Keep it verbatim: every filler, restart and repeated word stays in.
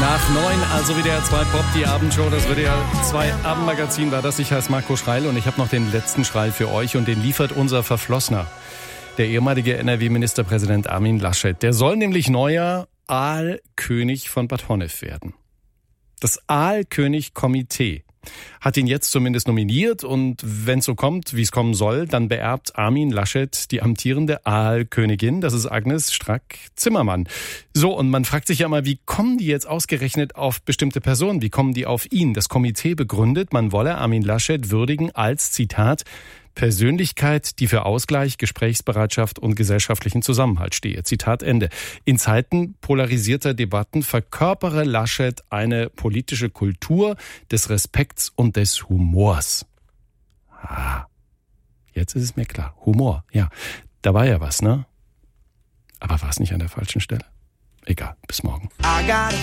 Nach neun, also W D R zwei Pop, die Abendshow, das W D R zwei Abendmagazin war das. Ich heiße Marco Schreil und ich habe noch den letzten Schreil für euch und den liefert unser Verflossener, der ehemalige N R W-Ministerpräsident Armin Laschet. Der soll nämlich neuer Aalkönig von Bad Honnef werden. Das Aalkönig-Komitee hat ihn jetzt zumindest nominiert und wenn es so kommt, wie es kommen soll, dann beerbt Armin Laschet die amtierende Aalkönigin. Das ist Agnes Strack-Zimmermann. So, und man fragt sich ja mal, wie kommen die jetzt ausgerechnet auf bestimmte Personen? Wie kommen die auf ihn? Das Komitee begründet, man wolle Armin Laschet würdigen als, Zitat, Persönlichkeit, die für Ausgleich, Gesprächsbereitschaft und gesellschaftlichen Zusammenhalt stehe. Zitat Ende. In Zeiten polarisierter Debatten verkörpere Laschet eine politische Kultur des Respekts und des Humors. Ah, jetzt ist es mir klar. Humor, ja. Da war ja was, ne? Aber war es nicht an der falschen Stelle? Egal, bis morgen.